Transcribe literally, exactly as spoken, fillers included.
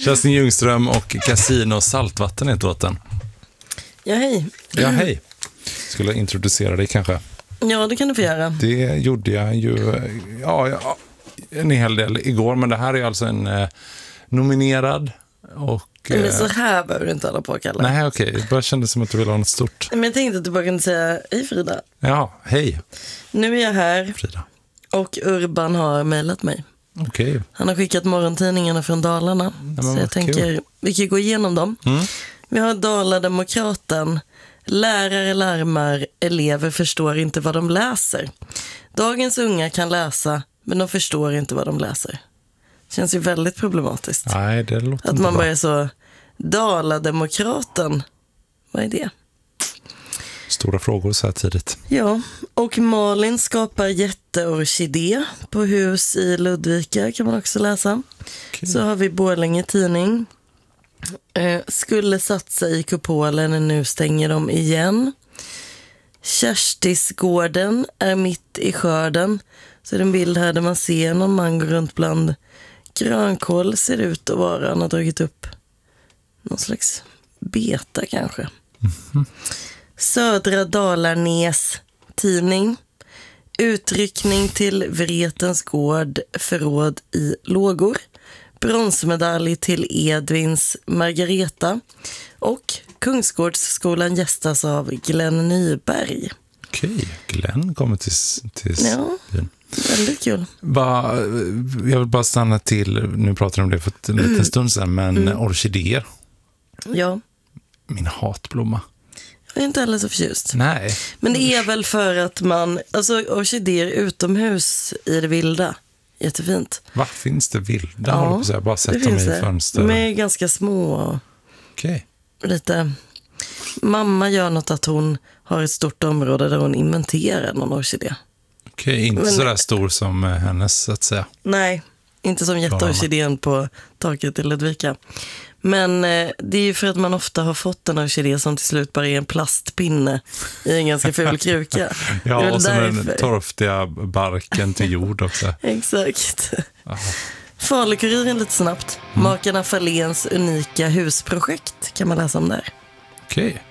Kerstin Ljungström och Casino Saltvatten är låten. Ja, hej. Ja, hej. Skulle jag introducera dig kanske? Ja, det kan du få göra. Det gjorde jag ju ja, ja, en hel del igår, men det här är alltså en eh, nominerad och... Men så här behöver du inte hålla på, Kalle. Nej, okej. Okay. Det bara kändes som att du ville ha något stort. Men jag tänkte att du bara kunde säga, hej Frida. Ja, hej. Nu är jag här. Frida. Och Urban har mejlat mig. Okej. Okay. Han har skickat morgontidningarna från Dalarna. Ja, så jag tänker, kul. Vi kan gå igenom dem. Mm. Vi har Dala-Demokraten. Lärare larmar, elever förstår inte vad de läser. Dagens unga kan läsa, men de förstår inte vad de läser. Känns ju väldigt problematiskt. Nej, det låter att inte man bra. börjar så, Dala-Demokraten, vad är det? Stora frågor så här tidigt. Ja, och Malin skapar jätteorkidé på hus i Ludvika, kan man också läsa. Okay. Så har vi Borlänge tidning. Eh, skulle satsa i kupolen, nu stänger de igen. Kerstisgården är mitt i skörden. Så är det en bild här där man ser någon man går runt bland grönkål, ser det ut att vara. Han har dragit upp någon slags beta kanske. Mm-hmm. Södra Dalarnäs tidning. Utryckning till Vretens gård, förråd i lågor. Bronsmedalj till Edvins Margareta. Och Kungsgårdsskolan gästas av Glenn Nyberg. Okej, Glenn kommer till, till ja, väldigt kul. Va, jag vill bara stanna till, nu pratar vi om det för en liten stund sedan, men mm. orkidéer. Ja. Min hatblomma. Jag är inte heller så förtjust. Nej. Men det är väl för att man, alltså orkidéer utomhus i det vilda. Jättefint. Va, finns det vilda? Ja, jag bara sett dem i fönster. De är ganska små. Okej. Okay. Lite. Mamma gör något att hon har ett stort område där hon inventerar någon orkidé. Okej, okay, inte Men, så där stor som hennes så att säga. Nej, inte som jätteorkidén på taket i Ludvika. Men eh, det är ju för att man ofta har fått en orkidé som till slut bara är en plastpinne i en ganska ful kruka. Ja, och så den torftiga barken till jord också. Exakt. Falukuriren lite snabbt. Mm. Makarna Falléns unika husprojekt kan man läsa om där. Okej. Okay.